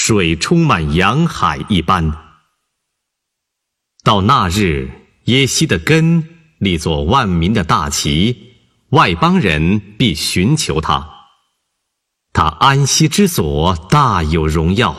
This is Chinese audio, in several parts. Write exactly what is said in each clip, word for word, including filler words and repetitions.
水充满洋海一般。到那日，耶西的根立作万民的大旗，外邦人必寻求他，他安息之所大有荣耀。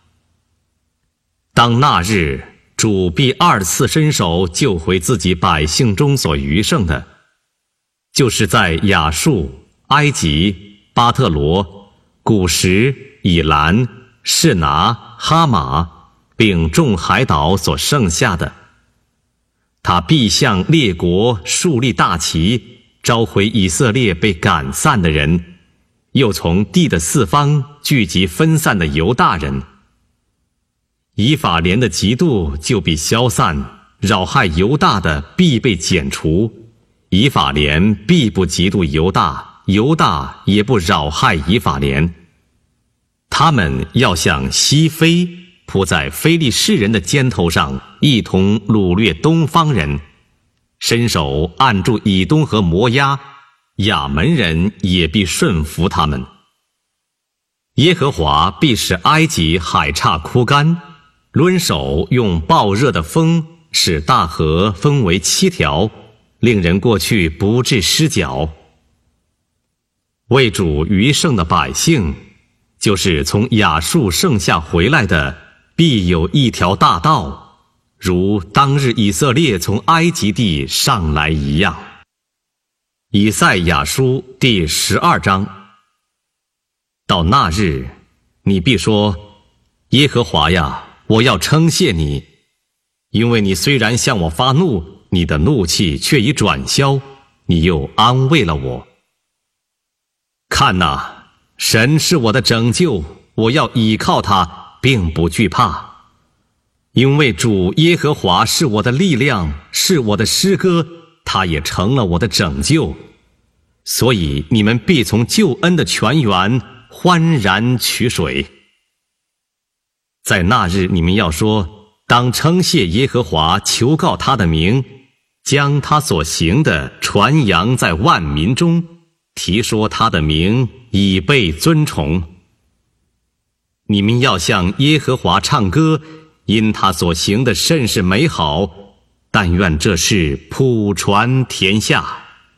当那日，主必二次伸手救回自己百姓中所余剩的，就是在亚述、埃及、巴特罗、古什、以兰、示拿、哈马并众海岛所剩下的。他必向列国树立大旗，召回以色列被赶散的人，又从地的四方聚集分散的犹大人。以法莲的嫉妒就必消散，扰害犹大的必被剪除。以法莲必不嫉妒犹大，犹大也不扰害以法莲。他们要像西非扑在非利士人的肩头上，一同掳掠东方人，伸手按住以东和摩押，亚门人也必顺服他们。耶和华必使埃及海岔枯干，抡手用暴热的风使大河分为七条，令人过去不致失脚。为主余剩的百姓，就是从亚述剩下回来的，必有一条大道，如当日以色列从埃及地上来一样。以赛亚书第十二章。到那日，你必说：耶和华呀，我要称谢你，因为你虽然向我发怒，你的怒气却已转消，你又安慰了我。看哪，神是我的拯救，我要倚靠他，并不惧怕。因为主耶和华是我的力量，是我的诗歌，他也成了我的拯救。所以你们必从救恩的泉源欢然取水。在那日你们要说：当称谢耶和华，求告他的名，将他所行的传扬在万民中，提说他的名，以被尊崇。你们要向耶和华唱歌，因他所行的甚是美好，但愿这事普传天下。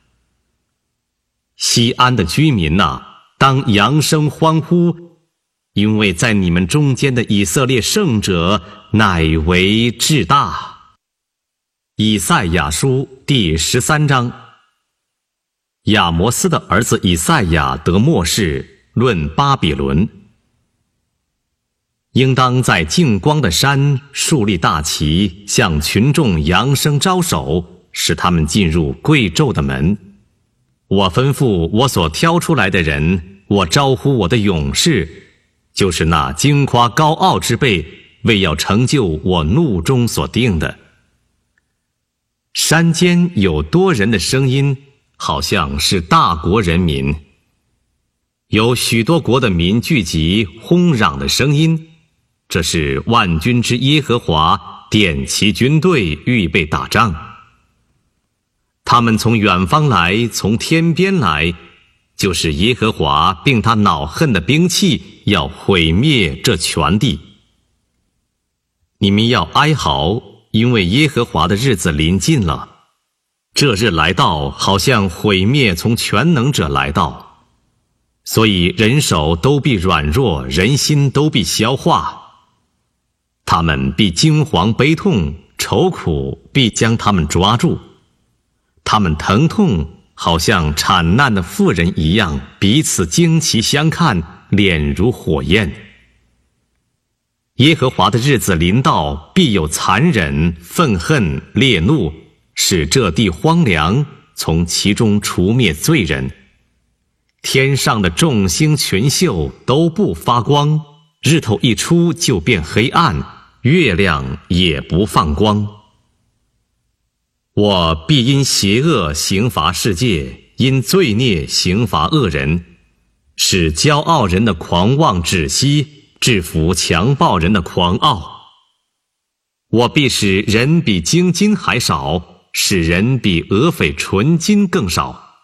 西安的居民哪，当扬声欢呼，因为在你们中间的以色列圣者乃为至大。以赛亚书第十三章。亚摩斯的儿子以赛亚得默示，论巴比伦。应当在净光的山树立大旗，向群众扬声招手，使他们进入贵胄的门。我吩咐我所挑出来的人，我招呼我的勇士，就是那矜夸高傲之辈，为要成就我怒中所定的。山间有多人的声音，好像是大国人民，有许多国的民聚集，轰嚷的声音，这是万军之耶和华点其军队，预备打仗。他们从远方来，从天边来，就是耶和华并他恼恨的兵器，要毁灭这全地。你们要哀嚎，因为耶和华的日子临近了。这日来到，好像毁灭从全能者来到，所以人手都必软弱，人心都必消化。他们必惊惶悲痛，愁苦必将他们抓住。他们疼痛，好像产难的妇人一样，彼此惊奇相看，脸如火焰。耶和华的日子临到，必有残忍、愤恨、烈怒，使这地荒凉，从其中除灭罪人。天上的众星群宿都不发光，日头一出就变黑暗，月亮也不放光。我必因邪恶刑罚世界，因罪孽刑罚恶人，使骄傲人的狂妄止息，制服强暴人的狂傲。我必使人比精金还少，使人比俄斐纯金更少。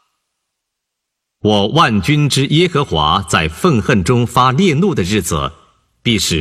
我万军之耶和华在愤恨中发烈怒的日子，必使